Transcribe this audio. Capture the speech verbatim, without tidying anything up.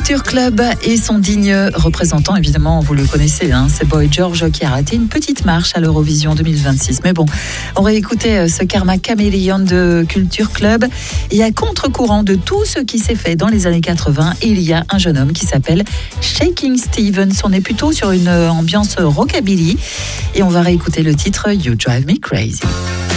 Culture Club et son digne représentant, évidemment, vous le connaissez, hein, c'est Boy George qui a raté une petite marche à l'Eurovision deux mille vingt-six. Mais bon, on va écouter ce Karma Chameleon de Culture Club. Et à contre-courant de tout ce qui s'est fait dans les années quatre-vingts, il y a un jeune homme qui s'appelle Shaking Stevens. On est plutôt sur une ambiance rockabilly. Et on va réécouter le titre You Drive Me Crazy.